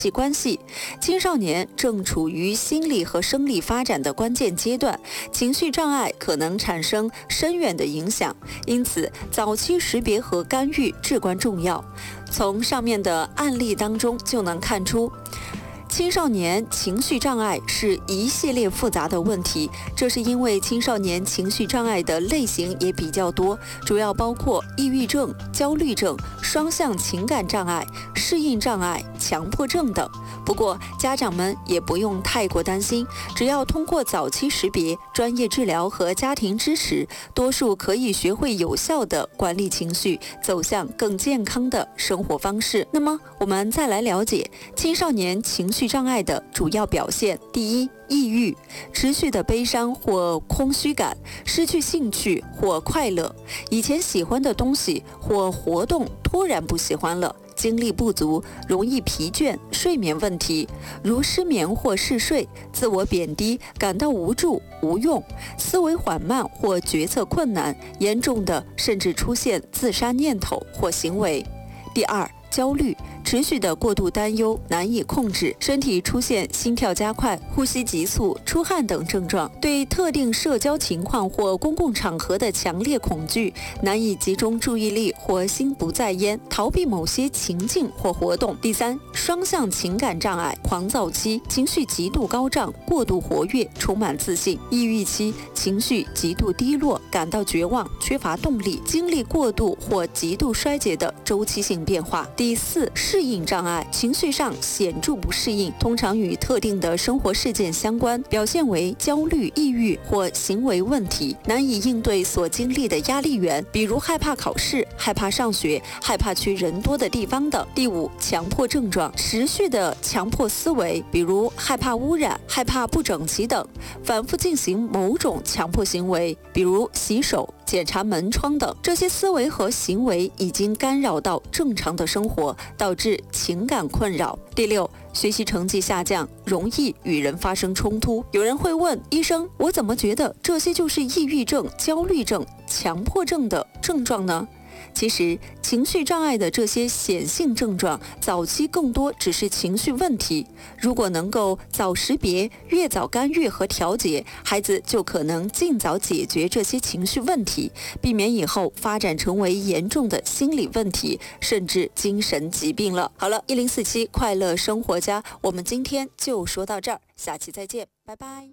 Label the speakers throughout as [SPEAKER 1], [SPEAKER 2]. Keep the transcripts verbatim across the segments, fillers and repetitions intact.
[SPEAKER 1] 关系，青少年正处于心理和生理发展的关键阶段，情绪障碍可能产生深远的影响，因此早期识别和干预至关重要。从上面的案例当中就能看出，青少年情绪障碍是一系列复杂的问题，这是因为青少年情绪障碍的类型也比较多，主要包括抑郁症、焦虑症、双向情感障碍、适应障碍、强迫症等。不过，家长们也不用太过担心，只要通过早期识别、专业治疗和家庭支持，多数可以学会有效地管理情绪，走向更健康的生活方式。那么，我们再来了解青少年情绪障碍的主要表现。第一，抑郁，持续的悲伤或空虚感，失去兴趣或快乐，以前喜欢的东西或活动突然不喜欢了，精力不足，容易疲倦，睡眠问题，如失眠或嗜睡，自我贬低，感到无助、无用，思维缓慢或决策困难，严重的甚至出现自杀念头或行为。第二，焦虑，持续的过度担忧，难以控制，身体出现心跳加快、呼吸急促、出汗等症状，对特定社交情况或公共场合的强烈恐惧，难以集中注意力或心不在焉，逃避某些情境或活动。第三，双向情感障碍，狂躁期，情绪极度高涨，过度活跃，充满自信；抑郁期，情绪极度低落，感到绝望，缺乏动力，经历过度或极度衰竭的周期性变化。第四，适应障碍，情绪上显著不适应，通常与特定的生活事件相关，表现为焦虑、抑郁或行为问题，难以应对所经历的压力源，比如害怕考试、害怕上学、害怕去人多的地方等。第五，强迫症状，持续的强迫思维，比如害怕污染、害怕不整齐等，反复进行某种强迫行为，比如洗手、检查门窗等。这些思维和行为已经干扰到正常的生活，导致情感困扰。第六，学习成绩下降，容易与人发生冲突。有人会问，医生，我怎么觉得这些就是抑郁症、焦虑症、强迫症的症状呢？其实，情绪障碍的这些显性症状，早期更多只是情绪问题。如果能够早识别、越早干预和调节，孩子就可能尽早解决这些情绪问题，避免以后发展成为严重的心理问题，甚至精神疾病了。好了，一零四七快乐生活家，我们今天就说到这儿，下期再见，拜拜。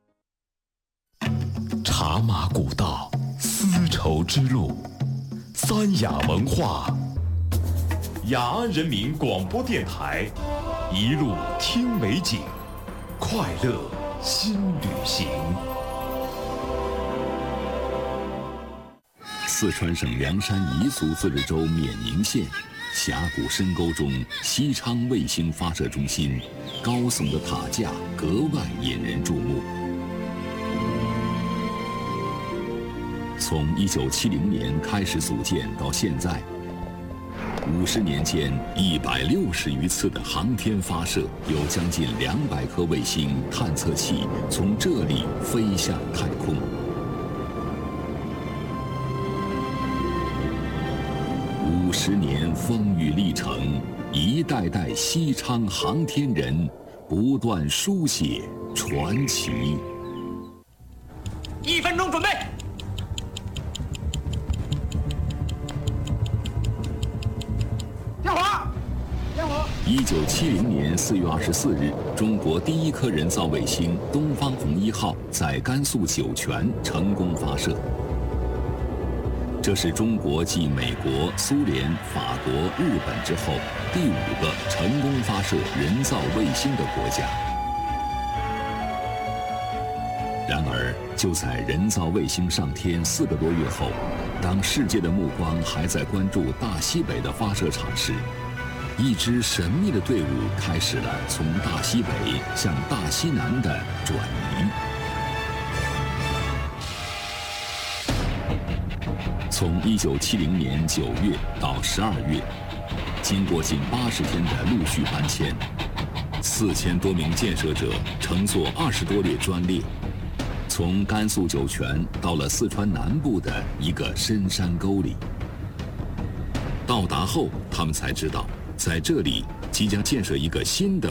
[SPEAKER 2] 茶马古道，丝绸之路。三雅文化，雅安人民广播电台，一路听美景，快乐新旅行。
[SPEAKER 3] 四川省凉山彝族自治州冕宁县峡谷深沟中，西昌卫星发射中心高耸的塔架格外引人注目。从一九七零年开始组建到现在，五十年间一百六十余次的航天发射，有将近两百颗卫星探测器从这里飞向太空。五十年风雨历程，一代代西昌航天人不断书写传奇。
[SPEAKER 4] 一分钟准备。
[SPEAKER 3] 一九七零年四月二十四日，中国第一颗人造卫星“东方红一号”在甘肃酒泉成功发射。这是中国继美国、苏联、法国、日本之后第五个成功发射人造卫星的国家。然而，就在人造卫星上天四个多月后，当世界的目光还在关注大西北的发射场时，一支神秘的队伍开始了从大西北向大西南的转移。从一九七零年九月到十二月，经过近八十天的陆续搬迁，四千多名建设者乘坐二十多列专列，从甘肃酒泉到了四川南部的一个深山沟里。到达后，他们才知道，在这里即将建设一个新的